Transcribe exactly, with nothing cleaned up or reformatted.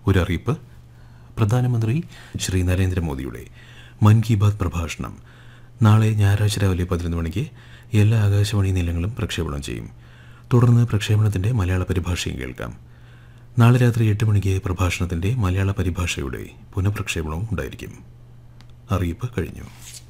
ഒരറിയിപ്പ്. പ്രധാനമന്ത്രി ശ്രീ നരേന്ദ്രമോദിയുടെ മൻ കി ബാത് പ്രഭാഷണം നാളെ ഞായറാഴ്ച രാവിലെ പതിനൊന്ന് മണിക്ക് എല്ലാ ആകാശവാണി നിലയങ്ങളും പ്രക്ഷേപണം ചെയ്യും. തുടർന്ന് പ്രക്ഷേപണത്തിൻ്റെ മലയാള പരിഭാഷയും കേൾക്കാം. നാളെ രാത്രി എട്ട് മണിക്ക് പ്രഭാഷണത്തിൻ്റെ മലയാള പരിഭാഷയുടെ പുനഃപ്രക്ഷേപണവും ഉണ്ടായിരിക്കും. അറിയിപ്പ് കഴിഞ്ഞു.